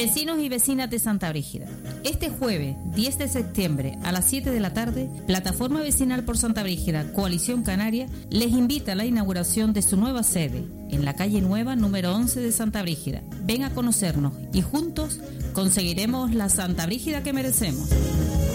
Vecinos y vecinas de Santa Brígida, este jueves 10 de septiembre a las 7 de la tarde, Plataforma Vecinal por Santa Brígida, Coalición Canaria, les invita a la inauguración de su nueva sede en la calle Nueva, número 11 de Santa Brígida. Ven a conocernos y juntos conseguiremos la Santa Brígida que merecemos.